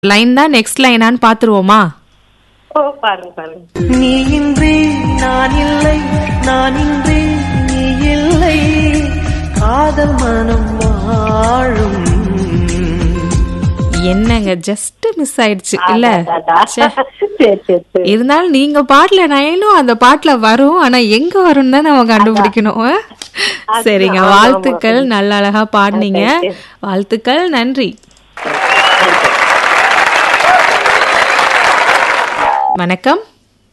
Line தான் next லைனான்னு பாத்துருவோமா? ஓ பாருங்க பாருங்க. நீ இன்றி நான் இல்லை, நான் இன்றி நீ இல்லை, காதல் மனம் வாழும். என்னங்க ஜஸ்ட் மிஸ் ஆயிடுச்சு இல்ல? ச்சே. சரி சரி சரி. இருந்தாலும் நீங்க பாட்டுல நயனும் அந்த பாட்டுல வரும், ஆனா எங்க வரும்னு தான் நம்ம கண்டுபிடிக்கணும். சரிங்க, வாழ்த்துக்கள், நல்ல அழகா பாடுனீங்க. வாழ்த்துக்கள், நன்றி. வணக்கம்.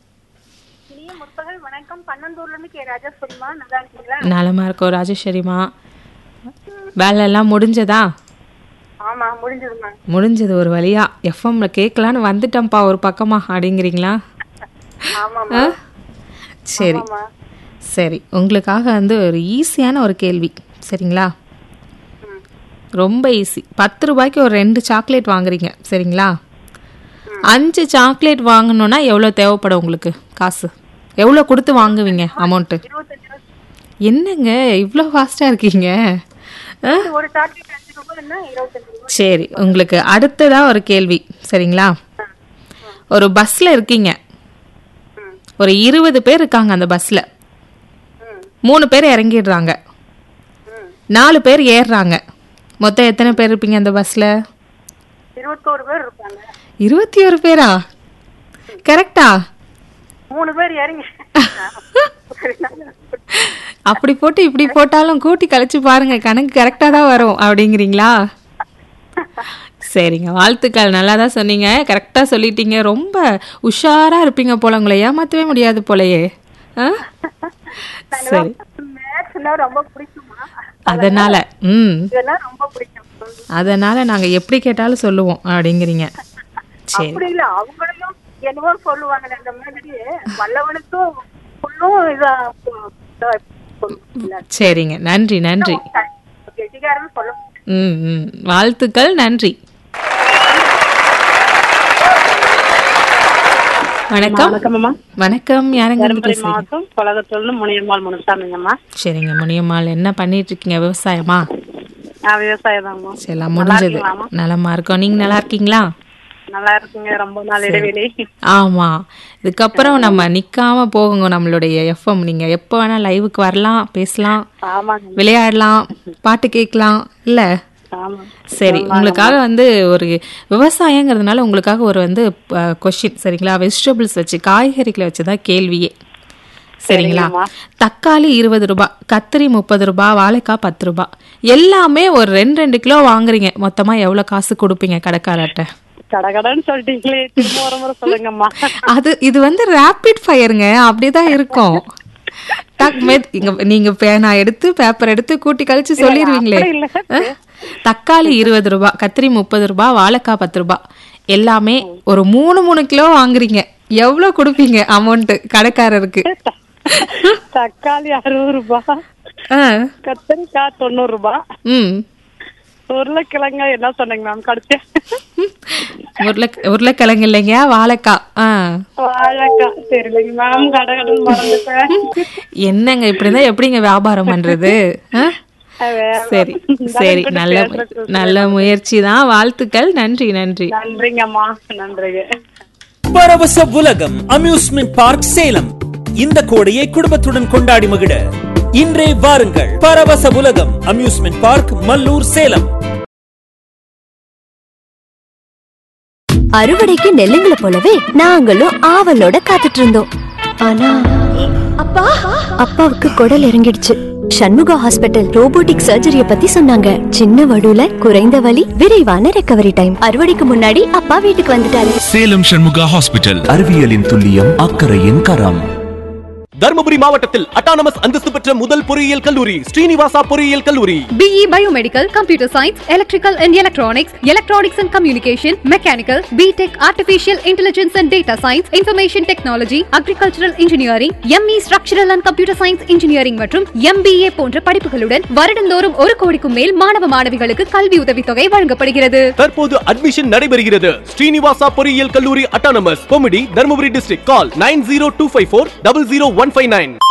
வணக்கம், பன்னந்தூர்ல இருந்து கே ராஜேஸ்வரிமா. நல்லா இருக்கீங்களா? நலமா இருக்கோம் ராஜேஸ்வரிமா. வேலை எல்லாம் முடிஞ்சதா? ஆமா முடிஞ்சதுமா. முடிஞ்சது ஒரு வழியா. எஃப்எம்ல கேட்கலான்னு வந்துட்டேன்ப்பா ஒரு பக்கமா அப்படிங்கிறீங்களா? ஆமாமா. சரி சரி, உங்களுக்காக வந்து ஒரு ஈஸியான ஒரு கேள்வி, சரிங்களா? ரொம்ப ஈஸி. 10 ரூபாய்க்கு ஒரு 2 சாக்லேட் வாங்குறீங்க, சரிங்களா? 5 சாக்லேட் வாங்கணும்னா எவ்வளோ தேவைப்படும் உங்களுக்கு காசு? எவ்வளோ கொடுத்து வாங்குவீங்க அமௌண்ட்டு? என்னங்க இவ்வளோ ஃபாஸ்ட்டாக இருக்கீங்க? ஒரு சாக்லேட் 5 ரூபாய்னா 25 ரூபாய். சரி, உங்களுக்கு அடுத்ததாக ஒரு கேள்வி, சரிங்களா? ஒரு பஸ்ஸில் இருக்கீங்க, ஒரு 20 பேர் இருக்காங்க அந்த பஸ்ஸில். 3 பேர் இறங்கிடுறாங்க, 4 பேர் ஏறுறாங்க. மொத்தம் எத்தனை பேர் இருப்பீங்க அந்த பஸ்ஸில்? 21 பேர் இருப்பாங்க. 21 பேரா? கரெக்டா? 3 பேர் இறங்கி அப்படி போட்டு இப்படி போட்டாலும் கூட்டி கழிச்சு பாருங்க, கணக்கு கரெக்டாக தான் வரும் அப்படிங்கிறீங்களா? சரிங்க, வாழ்த்துக்கள், நல்லா தான் சொன்னீங்க, கரெக்டாக சொல்லிட்டீங்க. ரொம்ப உஷாராக இருப்பீங்க போல, உங்களை ஏமாற்றவே முடியாது போலயே. சரி, ரொம்ப பிடிக்குமா, அதனால இதெல்லாம் ரொம்ப பிடிக்கும். அதனால நாங்கள் எப்படி கேட்டாலும் சொல்லுவோம் அப்படிங்கிறீங்க. சரி, அப்படி இல்ல, அவங்களையும் என்னவோ சொல்லுவாங்க. அந்த மாதிரி வல்லவனுக்கும் புல்லும் இதா சரிங்க, நன்றி நன்றி. கெட்டிக்காரன்னு சொல்ல. வாழ்த்துக்கள், நன்றி. வணக்கம். வணக்கம், யாருங்க பேசுறீங்க? பழகத்தூர்ல முனியம்மாள் முனுசாமிங்கம்மா. சரிங்க முனியம்மாள், என்ன பண்ணிட்டு இருக்கீங்க? விவசாயமா? விவசாயம் தாங்கம்மா. சரி, எல்லாம் முடிஞ்சது. நலமா இருக்கோம், நீங்க நல்லா இருக்கீங்களா? நல்லா இருக்குங்க, ரொம்ப நாள் இடைவெளி. ஆமா, இதுக்கப்புறம் நம்ம நிக்காம போகுங்க நம்மளுடைய எஃப்எம். நீங்க எப்ப வேணா லைவுக்கு வரலாம், பேசலாம், விளையாடலாம், பாட்டு கேட்கலாம் இல்ல? சரி, உங்களுக்காக வந்து ஒரு விவசாயங்கிறதுனால உங்களுக்காக ஒரு வந்து கொஸ்டின், சரிங்களா? வெஜிடபிள்ஸ் வச்சு, காய்கறிகளை வச்சுதான் கேள்வியே, சரிங்களா? தக்காளி 20 ரூபாய், கத்திரி 30 ரூபாய், வாழைக்காய் 10 ரூபாய், எல்லாமே ஒரு 2 கிலோ வாங்குறீங்க. மொத்தமா எவ்வளவு காசு கொடுப்பீங்க கடைக்காரர்கிட்ட? கடகடன்னு சொல்லிட்டீங்களே, திரும்ப ஒரு முறை சொல்லுங்கம்மா. அது இது வந்து ரேபிட் ஃபயருங்க, அப்படிதான் இருக்கும். நீங்க பேனா எடுத்து பேப்பர் எடுத்து கூட்டி கழிச்சு சொல்லிடுவீங்களே. தக்காளி 20 ரூபாய், கத்திரி 30 ரூபாய், வாழைக்காய் 10 ரூபாய், எல்லாமே ஒரு 3 கிலோ வாங்குறீங்க. எவ்வளவு கொடுப்பீங்க அமௌண்ட் கடைக்காரருக்கு? தக்காளி 60 ரூபாய், கத்திரிக்காய் 90 ரூபாய், உருளைக்கிழங்க என்ன சொன்னீங்க மேம்? கடைசியா உருளைக்கிழங்கு இல்லைங்க, வாழைக்காய். வாழைக்காய். சரிங்க மேம், கடகடன் மறந்துட்டேன். என்னங்க இப்படிதான் எப்படிங்க வியாபாரம் பண்றது? சரி சரி, நல்ல முயற்சி தான், வாழ்த்துக்கள், நன்றி நன்றி. நன்றிங்கம்மா, நன்றிங்க. பரவச உலகம் அம்யூஸ்மெண்ட் பார்க் சேலம் இந்த கோடையை குடும்பத்துடன் கொண்டாடி மகிழ இன்றே வாருங்கள். பரவச உலகம் அம்யூஸ்மெண்ட் பார்க், மல்லூர், சேலம். அறுவடைக்கு நெல்லுங்களை போலவே நாங்களும் ஆவலோட காத்துட்டு இருந்தோம். ஆனா அப்பாவுக்கு குடல் இறங்கிடுச்சு. சண்முகா ஹாஸ்பிட்டல் ரோபோட்டிக் சர்ஜரிய பத்தி சொன்னாங்க. சின்ன வடுல குறைந்த வலி, விரைவான ரெக்கவரி டைம். அறுவடைக்கு முன்னாடி அப்பா வீட்டுக்கு வந்துட்டாரு. சேலம் சண்முகா ஹாஸ்பிட்டல். அறிவியலின் துல்லியம், அக்கறையின் கரம். தர்மபுரி மாவட்டத்தில் அட்டானமஸ் அந்தஸ்து பெற்ற முதல் பொறியியல் கல்லூரி ஸ்ரீனிவாசா பொறியியல் கல்லூரி. BE Biomedical, Computer Science, Electrical and Electronics, Electronics and Communication, Mechanical, BTech, Artificial Intelligence and Data Science, Information Technology, Agricultural Engineering, ME Structural and Computer Science Engineering மற்றும் MBA போன்ற படிப்புகளுடன் வருடந்தோறும் 1 கோடிக்கும் மேல் மாணவ மாணவிகளுக்கு கல்வி உதவித்தொகை வழங்கப்படுகிறது. தற்போது அட்மிஷன் நடைபெறுகிறது. ஸ்ரீனிவாசா பொறியியல் கல்லூரி அட்டானமஸ், கொமிடி, தர்மபுரி டிஸ்ட்ரிக்ட். கால் 9025400159.